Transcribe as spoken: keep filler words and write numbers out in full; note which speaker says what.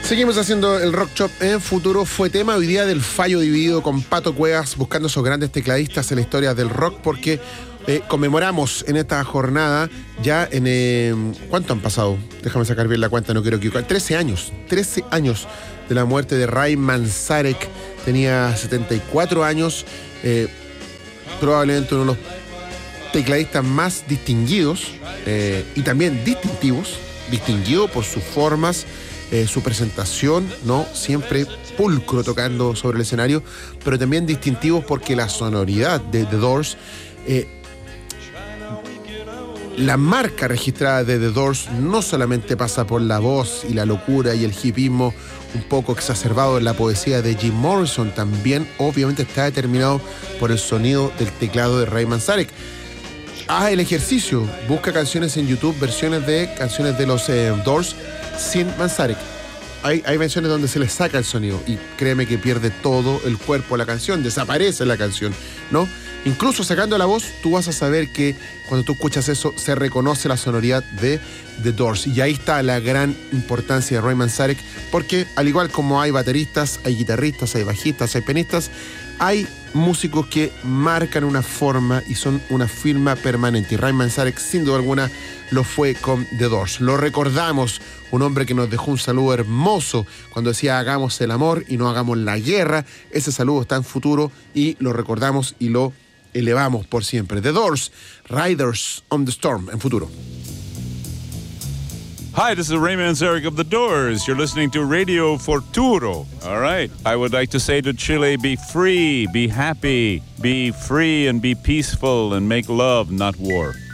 Speaker 1: Seguimos haciendo el Rock Shop en Futuro. Fue tema hoy día del fallo dividido con Pato Cuevas, buscando esos grandes tecladistas en la historia del rock, porque eh, conmemoramos en esta jornada ya en... Eh, ¿Cuánto han pasado? Déjame sacar bien la cuenta, no quiero equivocar. trece años. trece años de la muerte de Ray Manzarek. Tenía setenta y cuatro años. Eh, probablemente uno de los tecladistas más distinguidos eh, y también distintivos. Distinguido por sus formas, Eh, su presentación, ¿no? Siempre pulcro tocando sobre el escenario, pero también distintivos porque la sonoridad de The Doors, eh, la marca registrada de The Doors no solamente pasa por la voz y la locura y el hipismo un poco exacerbado en la poesía de Jim Morrison, también obviamente está determinado por el sonido del teclado de Ray Manzarek. Haz el ejercicio, busca canciones en YouTube, versiones de canciones de los eh, Doors sin Manzarek. Hay, hay versiones donde se le saca el sonido y créeme que pierde todo el cuerpo de la canción, desaparece la canción, ¿no? Incluso sacando la voz, tú vas a saber que cuando tú escuchas eso se reconoce la sonoridad de The Doors. Y ahí está la gran importancia de Ray Manzarek, porque al igual como hay bateristas, hay guitarristas, hay bajistas, hay pianistas, hay músicos que marcan una forma y son una firma permanente. Y Ray Manzarek, sin duda alguna, lo fue con The Doors. Lo recordamos, un hombre que nos dejó un saludo hermoso cuando decía hagamos el amor y no hagamos la guerra. Ese saludo está en Futuro y lo recordamos y lo elevamos por siempre. The Doors, Riders on the Storm, en Futuro.
Speaker 2: Hi, this is Ray Manzarek of The Doors. You're listening to Radio Futuro. All right. I would like to say to Chile, be free, be happy, be free and be peaceful and make love, not war.